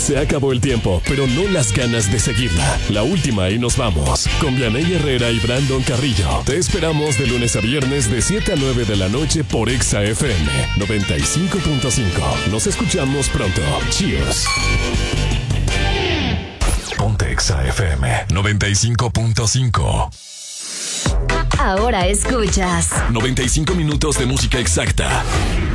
Se acabó el tiempo, pero no las ganas de seguirla. La última y nos vamos. Con Vianey Herrera y Brandon Carrillo. Te esperamos de lunes a viernes de 7 a 9 de la noche por Exa FM 95.5. Nos escuchamos pronto. Cheers. Ponte Exa FM 95.5. Ahora escuchas 95 minutos de música exacta.